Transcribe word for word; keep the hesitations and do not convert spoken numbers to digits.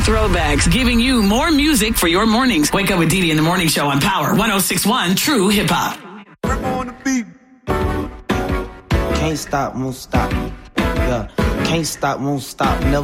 throwbacks, giving you more music for your mornings. Wake up with Dee Dee in the Morning Show on Power one oh six point one True Hip Hop. On the beat. Can't stop, won't stop. Yeah, can't stop, won't stop. Never